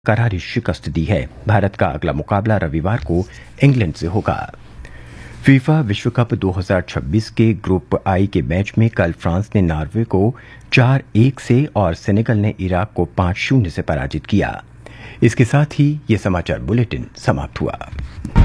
करारी शिकस्त दी है। भारत का अगला मुकाबला रविवार को इंग्लैंड से होगा। फीफा विश्व कप 2026 के ग्रुप आई के मैच में कल फ्रांस ने नॉर्वे को 4-1 से और सेनेगल ने इराक को 5-0 से पराजित किया। इसके साथ ही ये समाचार बुलेटिन समाप्त हुआ।